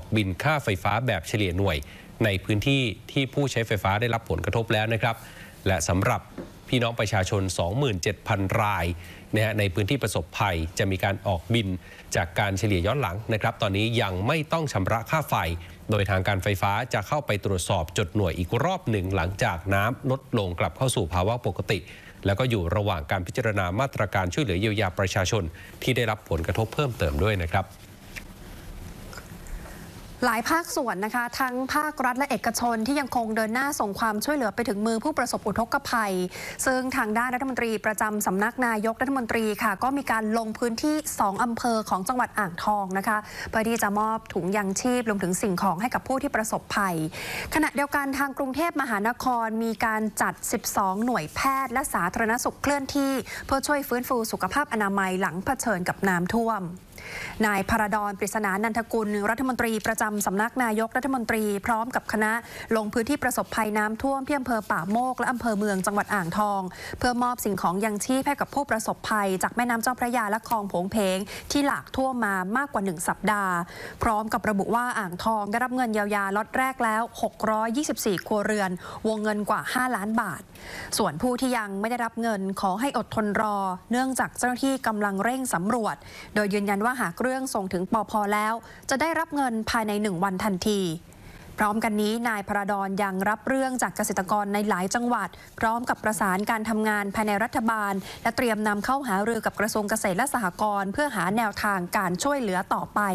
บินค่าไฟฟ้าแบบเฉลี่ยหน่วยในพื้นที่ที่ผู้ใช้ไฟฟ้าได้รับผลกระทบแล้วนะครับและสำหรับพี่น้องประชาชน 27,000 รายในพื้นที่ประสบภัยจะมีการออกบินจากการเฉลี่ยย้อนหลังนะครับตอนนี้ยังไม่ต้องชำระค่าไฟโดยทางการไฟฟ้าจะเข้าไปตรวจสอบจดหน่วยอีกรอบหนึ่งหลังจากน้ำลดลงกลับเข้าสู่ภาวะปกติแล้วก็อยู่ระหว่างการพิจารณามาตรการช่วยเหลือเยียวยาประชาชนที่ได้รับผลกระทบเพิ่มเติมด้วยนะครับหลายภาคส่วนนะคะทั้งภาครัฐและเอกชนที่ยังคงเดินหน้าส่งความช่วยเหลือไปถึงมือผู้ประสบอุทกภัยซึ่งทางด้านรัฐมนตรีประจำสำนักนายกรัฐมนตรีค่ะก็มีการลงพื้นที่2อำเภอของจังหวัดอ่างทองนะคะเพื่อที่จะมอบถุงยางชีพรวมถึงสิ่งของให้กับผู้ที่ประสบภัยขณะเดียวกันทางกรุงเทพมหานครมีการจัด12หน่วยแพทย์และสาธารณสุขเคลื่อนที่เพื่อช่วยฟื้นฟูสุขภาพอนามัยหลังเผชิญกับน้ำท่วมนายพระดอนปริศนานันทกุลรัฐมนตรีประจำสำนักนายกรัฐมนตรีพร้อมกับคณะลงพื้นที่ประสบภัยน้ำท่วมที่อำเภอป่าโมกและอำเภอเมืองจังหวัดอ่างทองเพื่อมอบสิ่งของยังชีพให้กับผู้ประสบภัยจากแม่น้ำเจ้าพระยาและคลองโผงเพงที่หลากท่วมมามากกว่า1 สัปดาห์พร้อมกับระบุว่าอ่างทองได้รับเงินเยียวยาล็อตแรกแล้ว624ครัวเรือนวงเงินกว่า5 ล้านบาทส่วนผู้ที่ยังไม่ได้รับเงินขอให้อดทนรอเนื่องจากเจ้าหน้าที่กำลังเร่งสำรวจโดยยืนยันว่าหากเรื่องส่งถึงปภ.แล้วจะได้รับเงินภายใน1 วันทันทีพร้อมกันนี้นายพระดอนยังรับเรื่องจากเกษตรกรในหลายจังหวัดพร้อมกับประสานการทำงานภายในรัฐบาลและเตรียมนำเข้าหารือกับกระทรวงเกษตรและสหกรณ์เพื่อหาแนวทางการช่วยเหลือต่อไป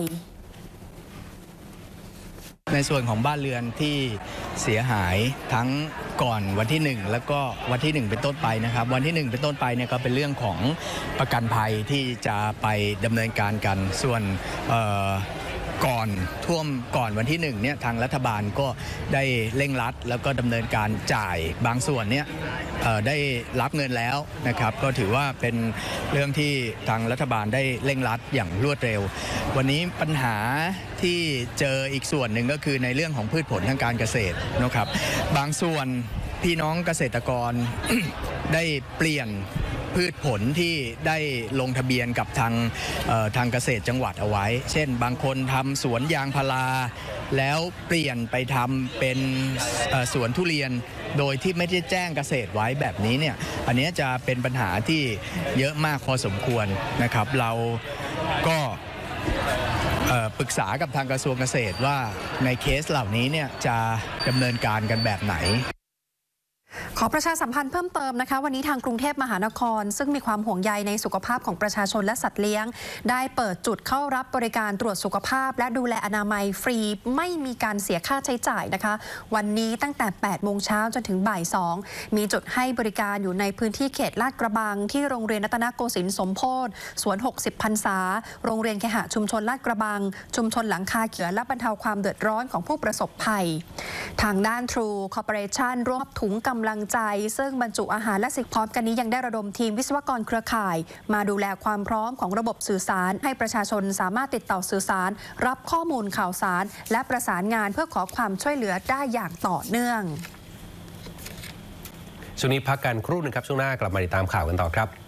ในส่วนของบ้านเรือนที่เสียหายทั้งก่อนวันที่1แล้วก็วันที่1เป็นต้นไปนะครับวันที่1เป็นต้นไปเนี่ยก็เป็นเรื่องของประกันภัยที่จะไปดำเนินการกันส่วนก่อนท่วมก่อนวันที่1เนี่ยทางรัฐบาลก็ได้เร่งรัดแล้วก็ดำเนินการจ่ายบางส่วนเนี่ยได้รับเงินแล้วนะครับก็ถือว่าเป็นเรื่องที่ทางรัฐบาลได้เร่งรัดอย่างรวดเร็ววันนี้ปัญหาที่เจออีกส่วนหนึ่งก็คือในเรื่องของพืชผลทางการเกษตรนะครับบางส่วนพี่น้องเกษตรกร ได้เปลี่ยนพืชผลที่ได้ลงทะเบียนกับทางเกษตรจังหวัดเอาไว้เช่นบางคนทำสวนยางพาราแล้วเปลี่ยนไปทำเป็นสวนทุเรียนโดยที่ไม่ได้แจ้งเกษตรไว้แบบนี้เนี่ยอันนี้จะเป็นปัญหาที่เยอะมากพอสมควรนะครับเราก็ปรึกษากับทางกระทรวงเกษตรว่าในเคสเหล่านี้เนี่ยจะดำเนินการกันแบบไหนขอประชาสัมพันธ์เพิ่มเติมนะคะวันนี้ทางกรุงเทพมหานครซึ่งมีความห่วงใยในสุขภาพของประชาชนและสัตว์เลี้ยงได้เปิดจุดเข้ารับบริการตรวจสุขภาพและดูแลอนามัยฟรีไม่มีการเสียค่าใช้จ่ายนะคะวันนี้ตั้งแต่8 โมงเช้าจนถึงบ่าย 2มีจุดให้บริการอยู่ในพื้นที่เขตลาดกระบังที่โรงเรียนรัตนโกสินทร์สมโพธิสวน60 พรรษาโรงเรียนเคหะชุมชนลาดกระบังชุมชนหลังคาเขียวและบรรเทาความเดือดร้อนของผู้ประสบภัยทางด้าน True Corporation ร่วมถุงกำลังใจซึ่งบรรจุอาหารและสิ่งพร้อมกันนี้ยังได้ระดมทีมวิศวกรเครือข่ายมาดูแลความพร้อมของระบบสื่อสารให้ประชาชนสามารถติดต่อสื่อสารรับข้อมูลข่าวสารและประสานงานเพื่อขอความช่วยเหลือได้อย่างต่อเนื่องช่วงนี้พักกันครู่นึงครับช่วงหน้ากลับมาติดตามข่าวกันต่อครับ